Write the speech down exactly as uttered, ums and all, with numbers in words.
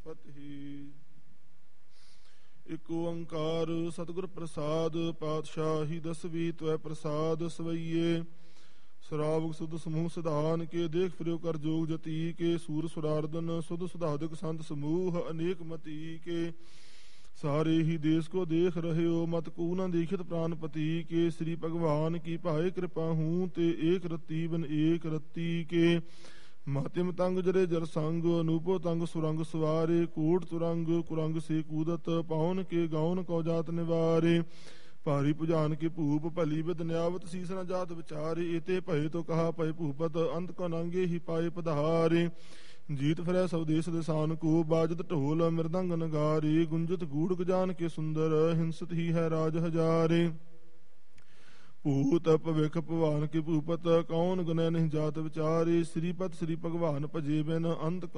ਫਤਿਹ। ਇਕ ਓੰਕਾਰ ਸਤਿਗੁਰ ਪ੍ਰਸਾਦ, ਪਾਤਸ਼ਾਹੀ ਦਸਵੀ ਤਵੈ ਪ੍ਰਸਾਦ ਸਵਈਏ। ਸਰਾਵਕ ਸੁਧ ਸਮੂਹ ਸਿਧਾਨ ਕੇ, ਦੇਖ ਫਿਰਿਓ ਕਰ ਜੋਗ ਜਤੀ ਕੇ। ਸੂਰ ਸੁਰਾਰਦਨ ਸੁਧ ਸੁਧਾਦਿਕ ਸੰਤ ਸਮੂਹ, ਅਨੇਕ ਮਤੀ ਕੇ। ਸਾਰੇ ਹੀ ਦੇਸ ਕੋ ਦੇਖ ਰਹੇ ਹੋ, ਮਤ ਕੂ ਨ ਦੇਖਿਤ ਪ੍ਰਾਨਪਤੀ ਕੇ। ਸ੍ਰੀ ਭਗਵਾਨ ਕੀ ਭਾਏ ਕਿਰਪਾ ਹੂੰ, ਤੇ ਏਕ ਰਤੀ ਬਨ ਏਕ ਰਤੀ ਕੇ। ਮਾਤਿਮ ਤੰਗ ਜਰੇ ਜਰ ਸੰਗ, ਅਨੂਪੋ ਤੰਗ ਸੁਰੰਗ ਸਵਾਰੇ। ਕੋਟ ਤੁਰੰਗ ਕੁਰੰਗ ਸੇ ਕੂਦਤ, ਪਾਉਨ ਕੇ ਗਾਉਨ ਕਉ ਜਾਤ ਨਿਵਾਰੇ। ਭਾਰੀ ਭੁਜਾਨ ਕੇ ਭੂਪ, ਭਲੀ ਵਿਦ ਨਿਆਵਤ ਸੀਸ ਨ ਜਾਤ ਵਿਚਾਰੇ। ਇਤੇ ਭਏ ਤੋ ਕਹਾ ਭਏ ਭੂਪਤ, ਅੰਤ ਕੋ ਨਾਂਗੇ ਹੀ ਪਾਏ ਪਧਾਰੇ। ਜੀਤ ਫਿਰੈ ਸਭ ਦੇਸ ਦੇਸਾਨ ਕੋ, ਬਾਜਤ ਢੋਲ ਮਿਰਦੰਗ ਨਗਾਰੇ। ਗੁੰਜਤ ਗੂੜ ਗਜਾਨ ਕੇ ਸੁੰਦਰ, ਹਿੰਸਤ ਹੀ ਹੈ ਰਾਜ ਹਜ਼ਾਰੇ। ਭੂਤ ਭਵਿਖ ਭਵਾਨ ਕੇ ਭੂਪਤ, ਕੌਣ ਗੁਨੈ ਨਹੀਂ ਜਾਤ ਵਿਚਾਰੇ। ਸ੍ਰੀਪਤ ਸ੍ਰੀ ਭਗਵਾਨ ਭਜੇ ਬਿਨ ਅੰਤ